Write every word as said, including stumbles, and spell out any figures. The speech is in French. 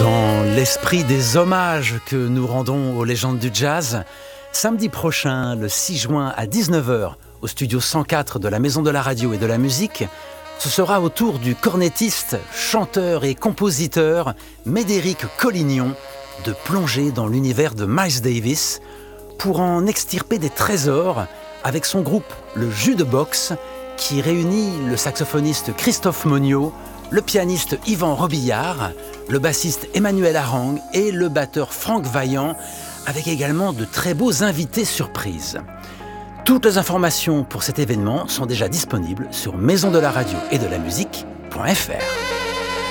Dans l'esprit des hommages que nous rendons aux légendes du jazz, samedi prochain, le six juin à dix-neuf heures, au studio cent quatre de la Maison de la Radio et de la Musique, ce sera au tour du cornettiste, chanteur et compositeur Médéric Collignon de plonger dans l'univers de Miles Davis pour en extirper des trésors avec son groupe Le Jukebox qui réunit le saxophoniste Christophe Monniot, le pianiste Yvan Robillard, le bassiste Emmanuel Harang et le batteur Franck Vaillant, avec également de très beaux invités surprises. Toutes les informations pour cet événement sont déjà disponibles sur maison de la radio et de la musique point f r.